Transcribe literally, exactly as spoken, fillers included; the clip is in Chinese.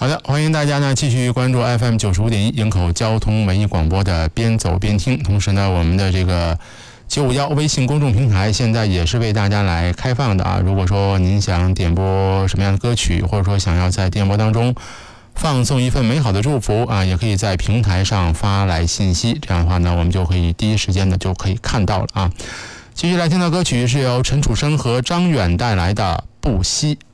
好的，欢迎大家呢继续关注 F M 九十五点一营口交通文艺广播的边走边听。同时呢，我们的这个九五一微信公众平台现在也是为大家来开放的啊。如果说您想点播什么样的歌曲，或者说想要在电波当中放送一份美好的祝福啊，也可以在平台上发来信息。这样的话呢，我们就可以第一时间的就可以看到了啊。继续来听到歌曲是由陈楚生和张远带来的《不息》。